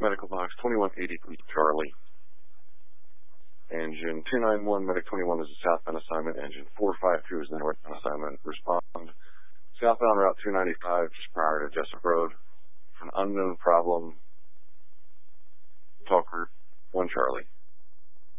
Medical Box 2180, please, Charlie. Engine 291, Medic 21 is a southbound assignment. Engine 452 is a northbound assignment. Respond. Southbound Route 295, just prior to Jessup Road. For an unknown problem. Talker 1 Charlie.